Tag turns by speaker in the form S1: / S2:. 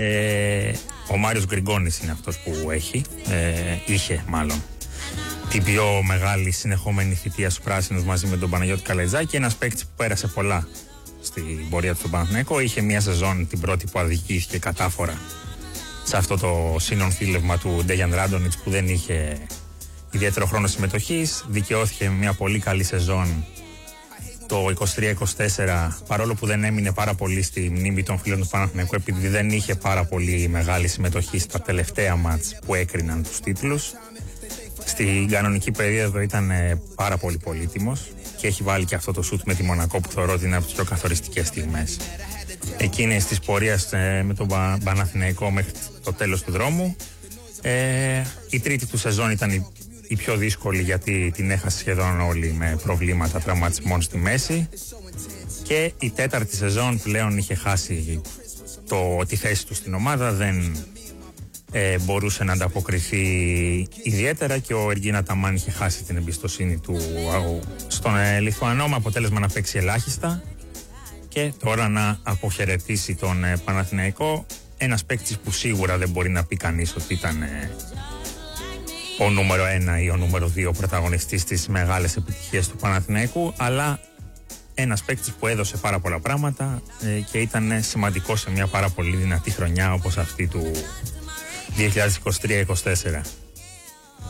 S1: Ο Μάριος Γκριγκόνης είναι αυτός που είχε μάλλον την πιο μεγάλη συνεχόμενη θητεία στους πράσινους μαζί με τον Παναγιώτη Καλετζάκη. Ένας παίκτης που πέρασε πολλά στην πορεία του στον Παναθηναϊκό. Είχε μια σεζόν την πρώτη που αδικήθηκε κατάφορα σε αυτό το συνονθήλευμα του Ντέγιαν Ράντονιτς που δεν είχε ιδιαίτερο χρόνο συμμετοχής. Δικαιώθηκε με μια πολύ καλή σεζόν το 23-24, παρόλο που δεν έμεινε πάρα πολύ στη μνήμη των φίλων του Παναθηναϊκού επειδή δεν είχε πάρα πολύ μεγάλη συμμετοχή στα τελευταία μάτς που έκριναν τους τίτλους. Στην κανονική περίοδο ήταν πάρα πολύ πολύτιμος και έχει βάλει και αυτό το σουτ με τη Μονακό που θεωρώ ότι είναι από τις πιο καθοριστικές στιγμές εκείνες της πορείας με τον Παναθηναϊκό μέχρι το τέλος του δρόμου. Η τρίτη του σεζόν ήταν η πιο δύσκολη γιατί την έχασε σχεδόν όλοι με προβλήματα τραυματισμών στη μέση, και η τέταρτη σεζόν πλέον είχε χάσει τη θέση του στην ομάδα, δεν μπορούσε να ανταποκριθεί ιδιαίτερα και ο Εργίν Αταμάν είχε χάσει την εμπιστοσύνη του στον Λιθουανό με αποτέλεσμα να παίξει ελάχιστα και τώρα να αποχαιρετήσει τον Παναθηναϊκό. Ένας παίκτης που σίγουρα δεν μπορεί να πει κανείς ότι ήταν ο νούμερο 1 ή ο νούμερο 2 πρωταγωνιστής στις μεγάλες επιτυχίες του Παναθηναϊκού, αλλά ένας παίκτης που έδωσε πάρα πολλά πράγματα και ήταν σημαντικό σε μια πάρα πολύ δυνατή χρονιά όπως αυτή του 2023-2024.